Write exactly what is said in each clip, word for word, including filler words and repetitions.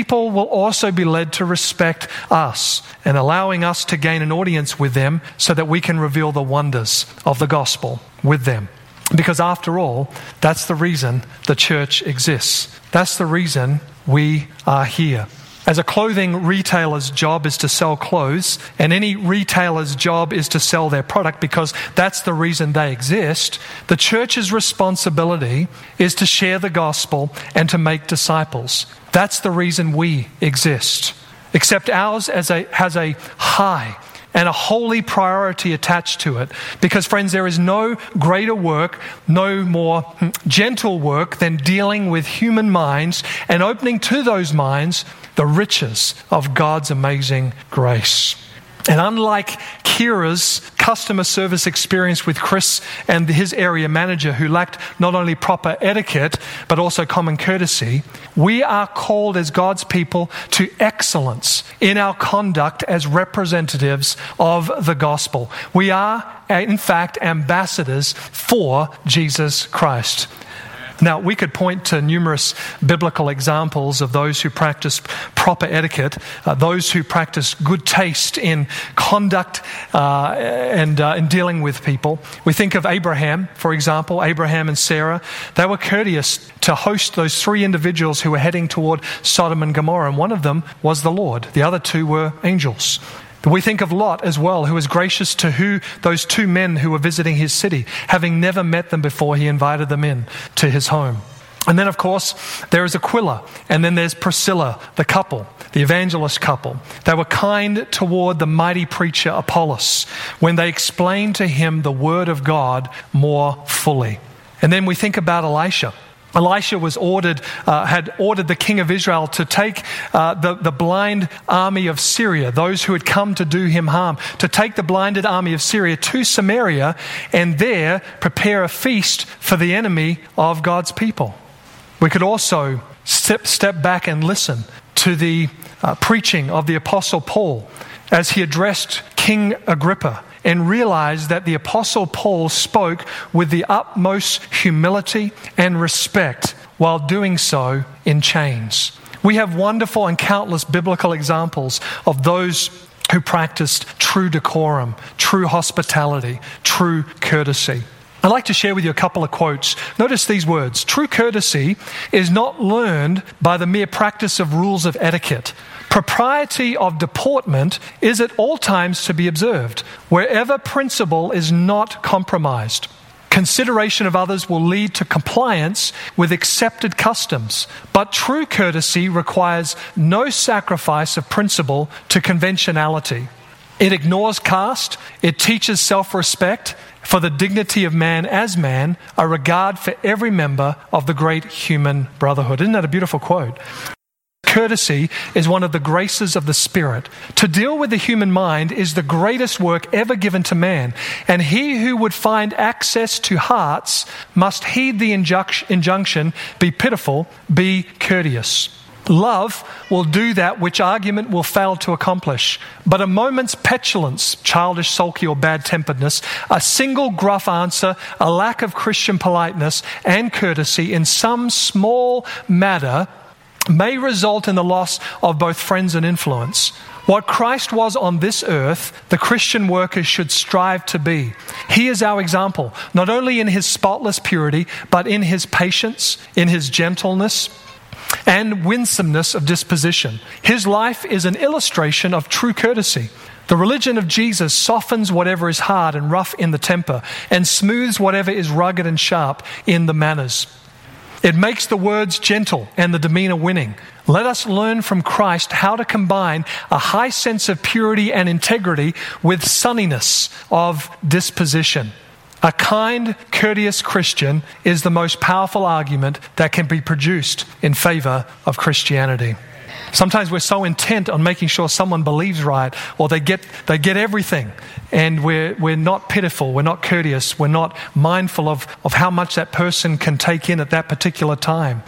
people will also be led to respect us and allowing us to gain an audience with them so that we can reveal the wonders of the gospel with them. Because after all, that's the reason the church exists. That's the reason we are here. As a clothing retailer's job is to sell clothes, and any retailer's job is to sell their product because that's the reason they exist, the church's responsibility is to share the gospel and to make disciples. That's the reason we exist. Except ours as a, has a high and a holy priority attached to it. Because friends, there is no greater work, no more gentle work than dealing with human minds and opening to those minds the riches of God's amazing grace. And unlike Kira's customer service experience with Chris and his area manager who lacked not only proper etiquette but also common courtesy, we are called as God's people to excellence in our conduct as representatives of the gospel. We are, in fact, ambassadors for Jesus Christ. Now, we could point to numerous biblical examples of those who practice proper etiquette, uh, those who practice good taste in conduct uh, and uh, in dealing with people. We think of Abraham, for example, Abraham and Sarah. They were courteous to host those three individuals who were heading toward Sodom and Gomorrah, and one of them was the Lord. The other two were angels. We think of Lot as well, who was gracious to who those two men who were visiting his city. Having never met them before, he invited them in to his home. And then, of course, there is Aquila, and then there's Priscilla, the couple, the evangelist couple. They were kind toward the mighty preacher Apollos when they explained to him the word of God more fully. And then we think about Elisha. Elisha was ordered, uh, had ordered the king of Israel to take uh, the, the blind army of Syria, those who had come to do him harm, to take the blinded army of Syria to Samaria and there prepare a feast for the enemy of God's people. We could also step, step back and listen to the uh, preaching of the Apostle Paul as he addressed King Agrippa, and realize that the Apostle Paul spoke with the utmost humility and respect while doing so in chains. We have wonderful and countless biblical examples of those who practiced true decorum, true hospitality, true courtesy. I'd like to share with you a couple of quotes. Notice these words. True courtesy is not learned by the mere practice of rules of etiquette. Propriety of deportment is at all times to be observed, wherever principle is not compromised. Consideration of others will lead to compliance with accepted customs, but true courtesy requires no sacrifice of principle to conventionality. It ignores caste, it teaches self-respect for the dignity of man as man, a regard for every member of the great human brotherhood. Isn't that a beautiful quote? Courtesy is one of the graces of the Spirit. To deal with the human mind is the greatest work ever given to man, and he who would find access to hearts must heed the injunc- injunction, be pitiful, be courteous. Love will do that which argument will fail to accomplish. But a moment's petulance, childish, sulky, or bad-temperedness, a single gruff answer, a lack of Christian politeness and courtesy in some small matter may result in the loss of both friends and influence. What Christ was on this earth, the Christian workers should strive to be. He is our example, not only in his spotless purity, but in his patience, in his gentleness, and winsomeness of disposition. His life is an illustration of true courtesy. The religion of Jesus softens whatever is hard and rough in the temper, and smooths whatever is rugged and sharp in the manners. It makes the words gentle and the demeanor winning. Let us learn from Christ how to combine a high sense of purity and integrity with sunniness of disposition. A kind, courteous Christian is the most powerful argument that can be produced in favor of Christianity. Sometimes we're so intent on making sure someone believes right, or they get they get everything, and we're we're not pitiful, we're not courteous, we're not mindful of, of how much that person can take in at that particular time.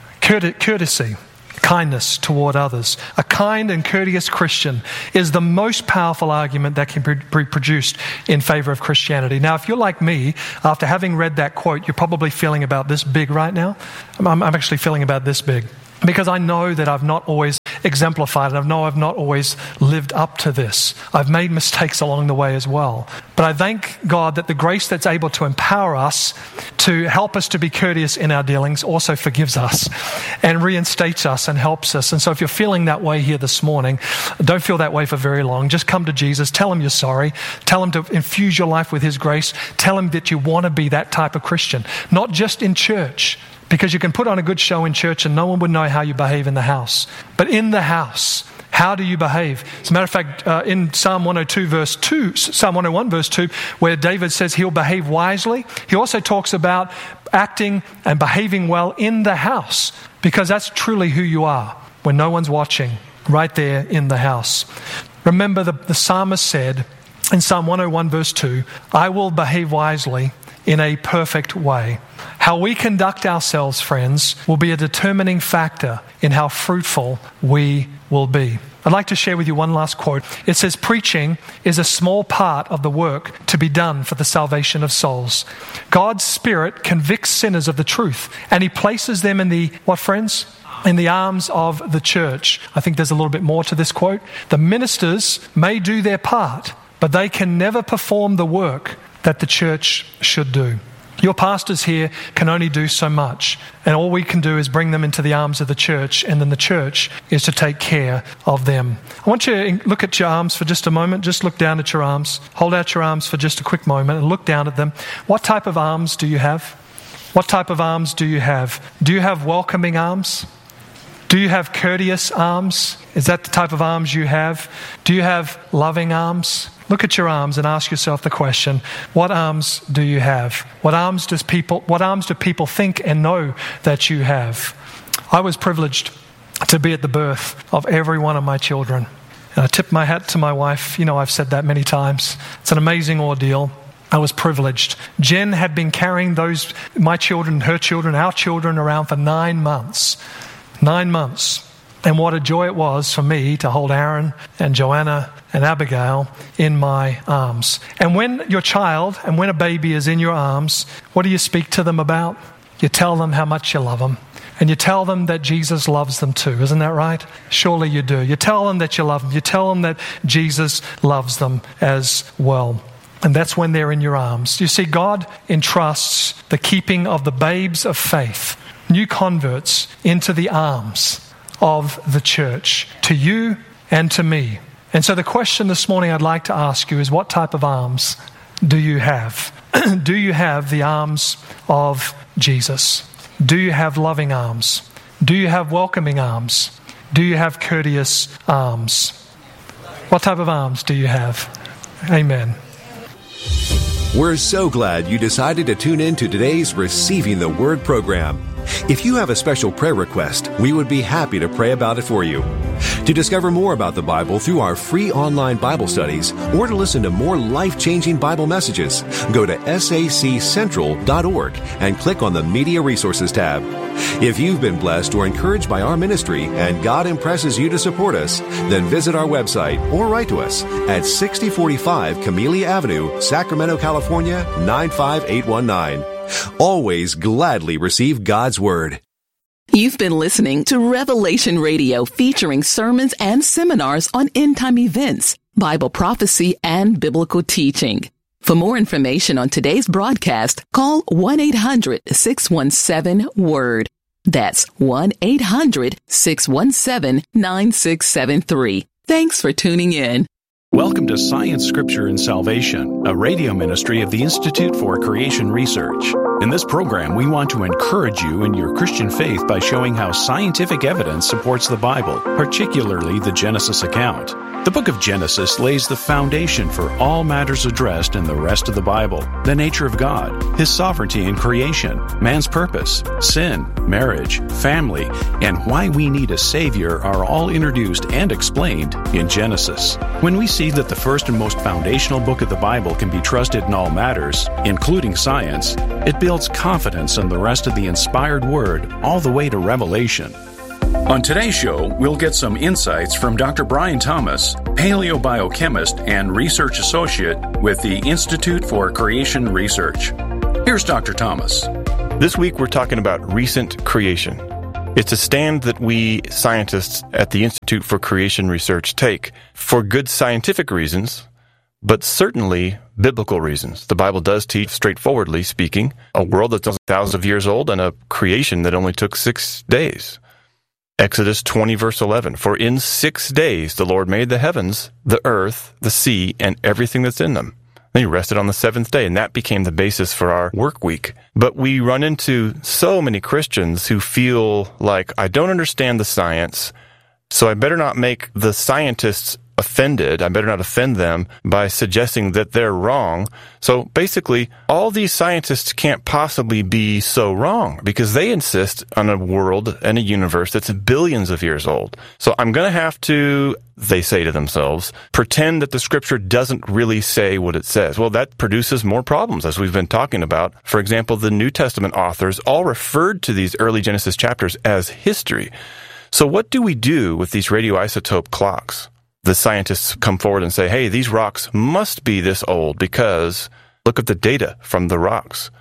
Courtesy, kindness toward others. A kind and courteous Christian is the most powerful argument that can be produced in favor of Christianity. Now, if you're like me, after having read that quote, you're probably feeling about this big right now. I'm, I'm actually feeling about this big. Because I know that I've not always exemplified, and I know I've not always lived up to this. I've made mistakes along the way as well. But I thank God that the grace that's able to empower us to help us to be courteous in our dealings also forgives us and reinstates us and helps us. And so if you're feeling that way here this morning, don't feel that way for very long. Just come to Jesus. Tell him you're sorry. Tell him to infuse your life with his grace. Tell him that you want to be that type of Christian, not just in church, because you can put on a good show in church and no one would know how you behave in the house. But in the house, how do you behave? As a matter of fact, uh, in Psalm one oh two verse two, Psalm one oh one verse two, where David says he'll behave wisely, he also talks about acting and behaving well in the house, because that's truly who you are when no one's watching, right there in the house. Remember, the, the psalmist said in Psalm one oh one verse two, I will behave wisely in a perfect way. How we conduct ourselves, friends, will be a determining factor in how fruitful we will be. I'd like to share with you one last quote. It says, preaching is a small part of the work to be done for the salvation of souls. God's Spirit convicts sinners of the truth, and he places them in the, what friends? In the arms of the church. I think there's a little bit more to this quote. The ministers may do their part, but they can never perform the work that the church should do. Your pastors here can only do so much, and all we can do is bring them into the arms of the church, and then the church is to take care of them. I want you to look at your arms for just a moment. Just look down at your arms. Hold out your arms for just a quick moment and look down at them. What type of arms do you have? What type of arms do you have? Do you have welcoming arms? Do you have courteous arms? Is that the type of arms you have? Do you have loving arms? Look at your arms and ask yourself the question, what arms do you have? What arms does people, what arms do people think and know that you have? I was privileged to be at the birth of every one of my children. And I tip my hat to my wife. You know, I've said that many times. It's an amazing ordeal. I was privileged. Jen had been carrying those, my children, her children, our children around for nine months. Nine months. And what a joy it was for me to hold Aaron and Joanna and Abigail in my arms. And when your child and when a baby is in your arms, what do you speak to them about? You tell them how much you love them. And you tell them that Jesus loves them too. Isn't that right? Surely you do. You tell them that you love them. You tell them that Jesus loves them as well. And that's when they're in your arms. You see, God entrusts the keeping of the babes of faith, new converts, into the arms of the church, to you and to me. And so the question this morning I'd like to ask you is, what type of arms do you have? Do you have the arms of Jesus? Do you have loving arms? Do you have welcoming arms? Do you have courteous arms? What type of arms do you have? Amen. We're so glad you decided to tune in to today's Receiving the Word program. If you have a special prayer request, we would be happy to pray about it for you. To discover more about the Bible through our free online Bible studies, or to listen to more life-changing Bible messages, go to S A C central dot org and click on the Media Resources tab. If you've been blessed or encouraged by our ministry and God impresses you to support us, then visit our website or write to us at sixty forty-five Camellia Avenue, Sacramento, California, nine five eight one nine. Always gladly receive God's Word. You've been listening to Revelation Radio, featuring sermons and seminars on end-time events, Bible prophecy, and biblical teaching. For more information on today's broadcast, call one eight hundred six one seven WORD. That's one eight hundred six one seven nine six seven three. Thanks for tuning in. Welcome to Science, Scripture, and Salvation, a radio ministry of the Institute for Creation Research. In this program, we want to encourage you in your Christian faith by showing how scientific evidence supports the Bible, particularly the Genesis account. The book of Genesis lays the foundation for all matters addressed in the rest of the Bible: the nature of God, His sovereignty in creation, man's purpose, sin, marriage, family, and why we need a Savior are all introduced and explained in Genesis. When we see that the first and most foundational book of the Bible can be trusted in all matters, including science, it builds confidence in the rest of the inspired Word all the way to Revelation. On today's show, we'll get some insights from Doctor Brian Thomas, paleobiochemist and research associate with the Institute for Creation Research. Here's Doctor Thomas. This week we're talking about recent creation. It's a stand that we scientists at the Institute for Creation Research take for good scientific reasons, but certainly biblical reasons. The Bible does teach, straightforwardly speaking, a world that's thousands of years old and a creation that only took six days. Exodus twenty, verse eleven, "For in six days the Lord made the heavens, the earth, the sea, and everything that's in them. Then he rested on the seventh day," and that became the basis for our work week. But we run into so many Christians who feel like, I don't understand the science, so I better not make the scientists offended. I better not offend them by suggesting that they're wrong. So basically, all these scientists can't possibly be so wrong because they insist on a world and a universe that's billions of years old. So I'm going to have to, they say to themselves, pretend that the scripture doesn't really say what it says. Well, that produces more problems, as we've been talking about. For example, the New Testament authors all referred to these early Genesis chapters as history. So what do we do with these radioisotope clocks? The scientists come forward and say, hey, these rocks must be this old because look at the data from the rocks.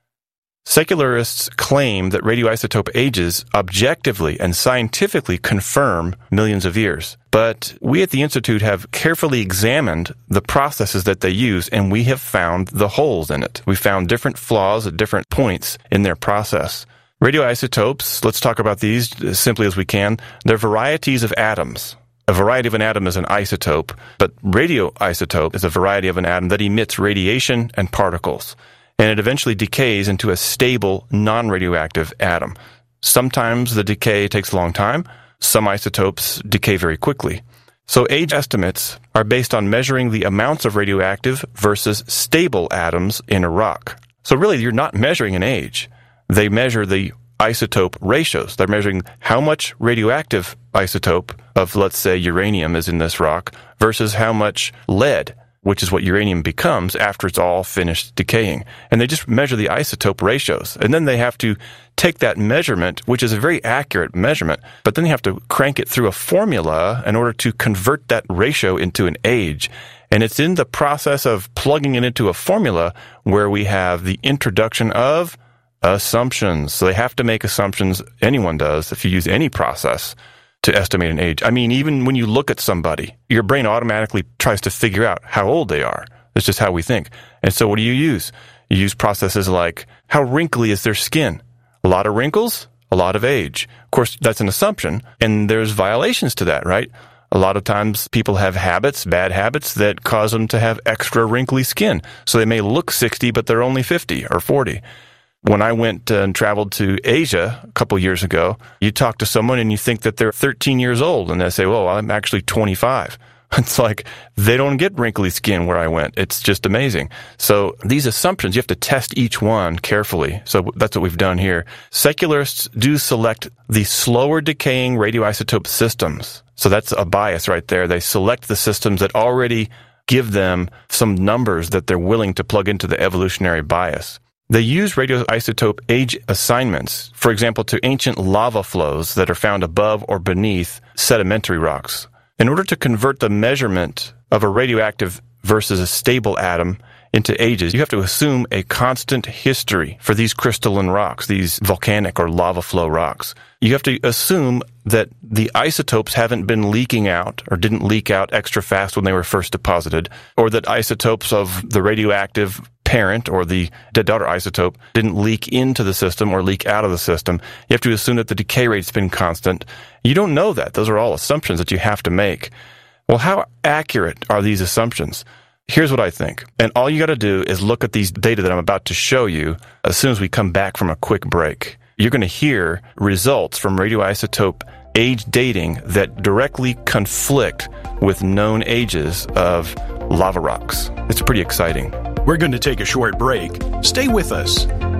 Secularists claim that radioisotope ages objectively and scientifically confirm millions of years. But we at the Institute have carefully examined the processes that they use, and we have found the holes in it. We found different flaws at different points in their process. Radioisotopes, let's talk about these as simply as we can. They're varieties of atoms. A variety of an atom is an isotope, but radioisotope is a variety of an atom that emits radiation and particles, and it eventually decays into a stable, non-radioactive atom. Sometimes the decay takes a long time. Some isotopes decay very quickly. So age estimates are based on measuring the amounts of radioactive versus stable atoms in a rock. So really, you're not measuring an age. They measure the isotope ratios. They're measuring how much radioactive isotope of, let's say, uranium is in this rock versus how much lead, which is what uranium becomes after it's all finished decaying. And they just measure the isotope ratios. And then they have to take that measurement, which is a very accurate measurement, but then they have to crank it through a formula in order to convert that ratio into an age. And it's in the process of plugging it into a formula where we have the introduction of assumptions. So they have to make assumptions. Anyone does if you use any process to estimate an age. I mean, even when you look at somebody, your brain automatically tries to figure out how old they are. That's just how we think. And so what do you use? You use processes like, how wrinkly is their skin? A lot of wrinkles, a lot of age. Of course, that's an assumption, and there's violations to that, right? A lot of times people have habits, bad habits, that cause them to have extra wrinkly skin. So they may look sixty, but they're only fifty or forty. When I went and traveled to Asia a couple years ago, you talk to someone and you think that they're thirteen years old, and they say, well, I'm actually twenty-five. It's like they don't get wrinkly skin where I went. It's just amazing. So these assumptions, you have to test each one carefully. So that's what we've done here. Secularists do select the slower decaying radioisotope systems. So that's a bias right there. They select the systems that already give them some numbers that they're willing to plug into the evolutionary bias. They use radioisotope age assignments, for example, to ancient lava flows that are found above or beneath sedimentary rocks. In order to convert the measurement of a radioactive versus a stable atom into ages, you have to assume a constant history for these crystalline rocks, these volcanic or lava flow rocks. You have to assume that the isotopes haven't been leaking out or didn't leak out extra fast when they were first deposited, or that isotopes of the radioactive parent or the dead daughter isotope didn't leak into the system or leak out of the system. You have to assume that the decay rate's been constant. You don't know that. Those are all assumptions that you have to make. Well, how accurate are these assumptions? Here's what I think. And all you got to do is look at these data that I'm about to show you as soon as we come back from a quick break. You're going to hear results from radioisotope age dating that directly conflict with known ages of lava rocks. It's pretty exciting. We're going to take a short break. Stay with us.